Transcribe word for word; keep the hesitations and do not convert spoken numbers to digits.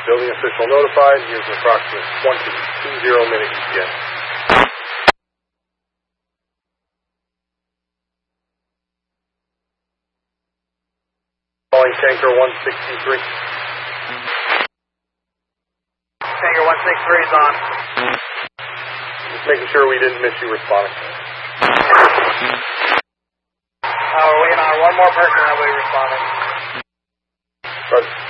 Building official notified. Here's an approximate twenty minute E T A. Calling Tanker one sixty-three. Tanker one sixty-three is on. Just making sure we didn't miss you responding. Uh, we're waiting on one more person that will be responding. Roger.